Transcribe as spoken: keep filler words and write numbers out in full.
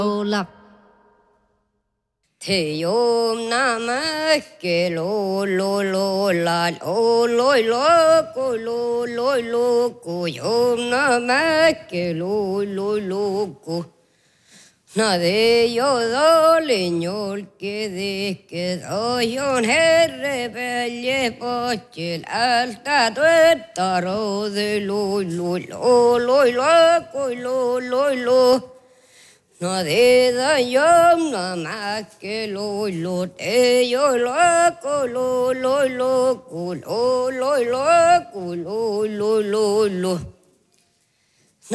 la Thế ôm nam kê lô lô lô la lô lô lô cô lô lô lô cô ôm nam kê lô lô lô cô na de yo do leñol que de que do yo herre belle pochel alta tuetta ro de lo lo lo lo lo co lo lo lo na de da yo na ma que lo lo te yo lo co lo lo lo co lo lo lo co lo lo lo lo